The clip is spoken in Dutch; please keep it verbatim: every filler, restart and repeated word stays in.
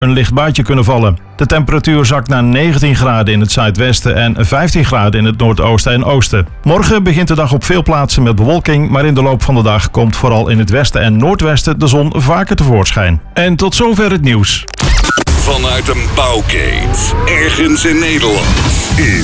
een licht buitje kunnen vallen. De temperatuur zakt naar negentien graden in het zuidwesten en vijftien graden in het noordoosten en oosten. Morgen begint de dag op veel plaatsen met bewolking, maar in de loop van de dag komt vooral in het westen en noordwesten de zon vaker tevoorschijn. En tot zover het nieuws. Vanuit een bouwkeet, ergens in Nederland, is